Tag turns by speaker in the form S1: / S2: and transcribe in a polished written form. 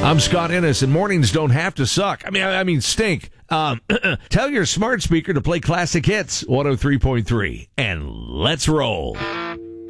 S1: I'm Scott Ennis, and mornings don't have to suck. I mean stink. Tell your smart speaker to play classic hits 103.3, and let's roll.